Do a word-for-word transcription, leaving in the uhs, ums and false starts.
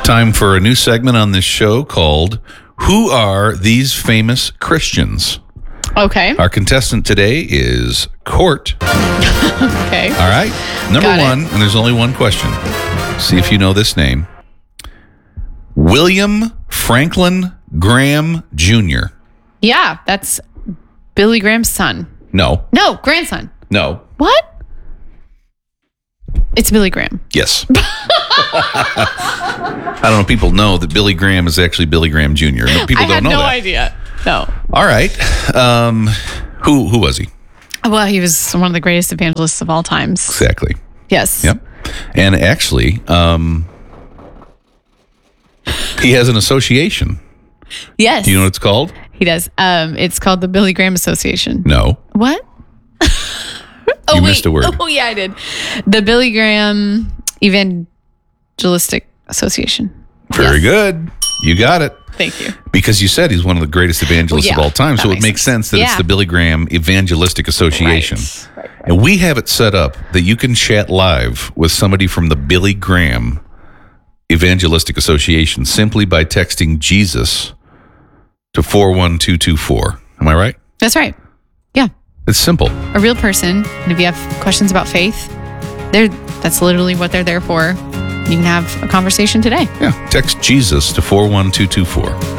Time for a new segment on this show called Who Are These Famous Christians? Okay. Our contestant today is Court. Okay. All right. Number Got it. one, and there's only one question. See if you know this name. William Franklin Graham Junior Yeah, that's Billy Graham's son. No. No, grandson. No. What? It's Billy Graham. Yes. I don't know. People know that Billy Graham is actually Billy Graham Junior People I don't had know no that. idea. No. All right. Um, who who was he? Well, he was one of the greatest evangelists of all times. Exactly. Yes. Yep. And actually, um, he has an association. Yes. Do you know what it's called? He does. Um, it's called the Billy Graham Association. No. What? oh, You wait. missed a word. Oh, yeah, I did. The Billy Graham Evangelistic Association. Very Yes. good. You got it. Thank you. Because you said he's one of the greatest evangelists Well, of yeah, all time, so that it makes makes sense, sense. that it's Yeah. the Billy Graham Evangelistic Association. Right. Right, right. And we have it set up that you can chat live with somebody from the Billy Graham Evangelistic Association simply by texting Jesus to four one two two four. Am I right? That's right. Yeah. It's simple. A real person. And if you have questions about faith, they're that's literally what they're there for. You can have a conversation today. Yeah. Text Jesus to four one two two four.